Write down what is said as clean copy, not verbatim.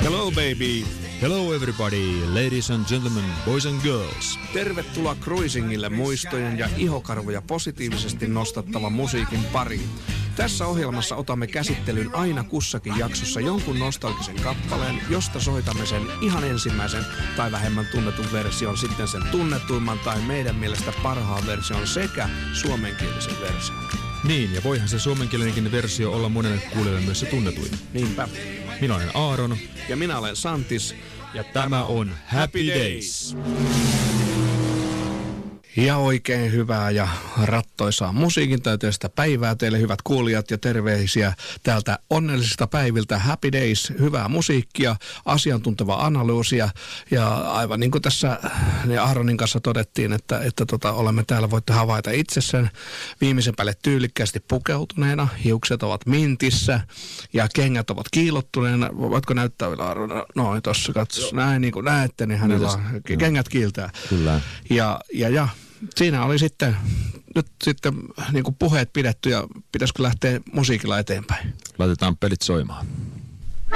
Hello baby. Hello everybody, ladies and gentlemen, boys and girls. Tervetuloa cruisingille muistojen ja ihokarvoja positiivisesti nostattavan musiikin pariin. Tässä ohjelmassa otamme käsittelyyn aina kussakin jaksossa jonkun nostalgisen kappaleen, josta soitamme sen ihan ensimmäisen tai vähemmän tunnetun version, sitten sen tunnetuimman tai meidän mielestä parhaan version sekä suomenkielisen version. Niin, ja voihan se suomenkielinenkin versio olla monelle kuulijalle myös se tunnetuin. Niinpä. Minä olen Aaron. Ja minä olen Santis. Ja tämä on Happy Days. Ja oikein hyvää ja rattoisaa musiikin täyteistä päivää teille hyvät kuulijat ja terveisiä täältä onnellisista päiviltä. Happy Days, hyvää musiikkia, asiantuntevaa analyysiä ja aivan niin kuin tässä Aaronin kanssa todettiin, että olemme täällä, voitte havaita itse sen viimeisen päälle tyylikkäästi pukeutuneena, hiukset ovat mintissä ja kengät ovat kiilottuneena. Voitko näyttää vielä Aaron? Noin tuossa katsos, näin niin kuin näette, niin hänellä on kengät kiiltää. Kyllä. Ja siinä oli sitten niin kuin puheet pidetty ja pitäisikö lähteä musiikilla eteenpäin? Laitetaan pelit soimaan.